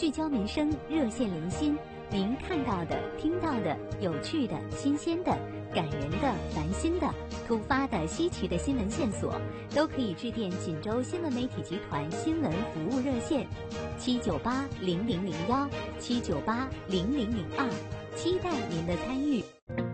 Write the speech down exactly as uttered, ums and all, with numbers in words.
聚焦民生，热线连心。您看到的、听到的、有趣的、新鲜的、感人的、烦心的、突发的、稀奇的新闻线索，都可以致电锦州新闻媒体集团新闻服务热线七九八零零零幺七九八零零零二，期待您的参与。